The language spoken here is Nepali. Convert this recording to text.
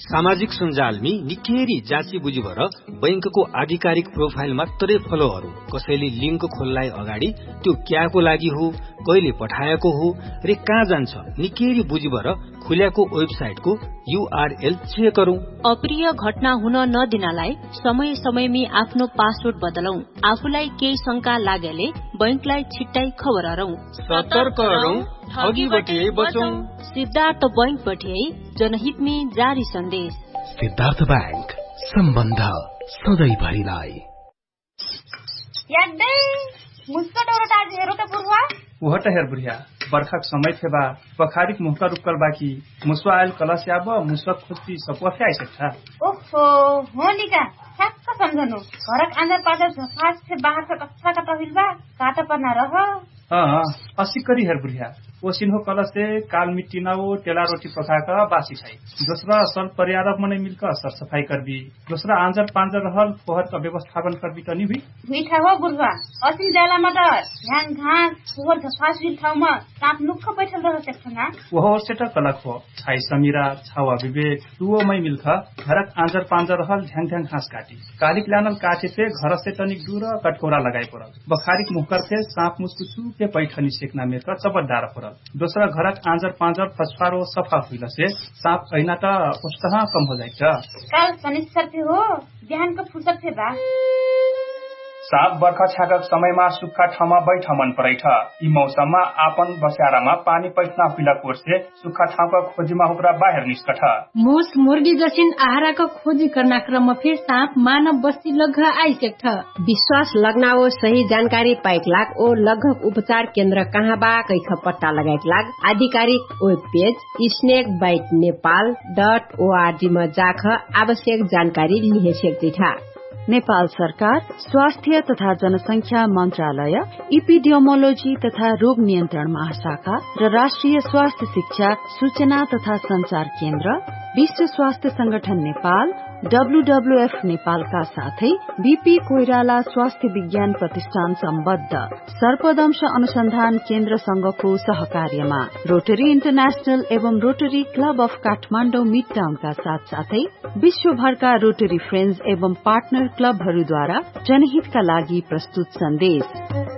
सामाजिक सञ्जालमी निकै जाँची बुझी भएर बैंकको आधिकारिक प्रोफाइल मात्रै फलोहरू कसैले लिंक खोल्लाई अगाडि त्यो क्याको लागि हो कहिले पठाएको हो रे कहाँ जान्छ निकै बुझी भएर खुल्याको वेबसाइटको URL चेक गरौं। अप्रिय घटना हुन नदिनलाई समय समयमी आफ्नो पासवर्ड बदलौं। आफूलाई केही शंका लागेले बैंकलाई छिट्टै खबर गरौं। सतर्क रहौं, ठगीबटे बचौं। सिद्धार्थ बैंकबटे जनहितमी जारी सन्देश। सिद्धार्थ बैंक, सम्बन्ध सधैँभरिलाई। यादै मुस्कट औरत आज हेरो त पुरवा वह त हेर बुढिया बर्खाक समय थेबा पखारिक मुहका रुक्कल बाकी मुसवा आयल कलश याब मुसक खुस्ती सपोफे आइसक्छ। ओहो होलिका ठ्याक्क सम्झनु घरक आन्जर पाजर झफास से बाहर से कच्चा कटा हिलबा काटा पर्ना रह। असिकरी हेर बुढिया ओसिन हो कलश से काल मिट्टी न हो तेला रोटी पकाका बासी खाई दूसरा सल पर्यारक मने मिलकर सरसफाई करबी दूसरा आंजर पांजर रहल पोहर का व्यवस्थापन करबी त नि हुइठा हो बुढवा असिन जालामा त ध्यान घाँस पोहर झफास हिल ठाउँमा साप नुक्ख बैठल रह सक्छना वह सेटा कलक हो छाई समीरा छावा विवेक तुओ मै मिल्ख घरक आंजर पांजर रहल ध्यान ध्यान घाँस काटी कालिक लानल काटे से घर से तनिक दूर कटकोरा लगाई पड़ल बखारिक मुहकर से सांप मुस्कुचू के पैठनी सेकना में चबरदार पड़ल दूसरा घरक आंजर पांजर फसफारो सफा हुइल से सांप ऐना त उस्तहा कम हो जाइछ। काल शनिश्चर पे हो बिहान को फुर्सत से बा साप बर्खा छागक समयमा सुक्खा ठाउँमा बैठ मन परेछ। यी मौसममा आपन बस्यारामा पानी पैठना हुइला कोर्से सुक्खा ठाउँका खोजीमा हुक्रा बाहिर निस्कठ। मुस मुर्गी जसिन आहाराको खोजी गर्न क्रम फिर सांप मानव बस्ती लग्घ आइसक्छ। विश्वास लगना ओ सही जानकारी पाइक लाग ओ लघु उपचार केन्द्र कहाँ बा कैख पट्टा लगाइक लाग आधिकारिक वेब पेज snakebitenepal.org मा जाख आवश्यक जानकारी लिहे सक्दिथा। नेपाल सरकार स्वास्थ्य तथा जनसंख्या मन्त्रालय इपिडियोमोलोजी तथा रोग नियन्त्रण महाशाखा र राष्ट्रिय स्वास्थ्य शिक्षा सूचना तथा संचार केन्द्र विश्व स्वास्थ्य संगठन नेपाल WWF नेपालका साथै बीपी कोइराला स्वास्थ्य विज्ञान प्रतिष्ठान सम्बद्ध सर्पदंश अनुसन्धान केन्द्र संघको सहकार्यमा रोटरी इन्टरनेशनल एवं rotary club of Kathmandu mid टाउनका साथसाथै विश्वभरका रोटरी फ्रेन्ड्स एवं पार्टनर क्लबहरूद्वारा जनहितका लागि प्रस्तुत सन्देश।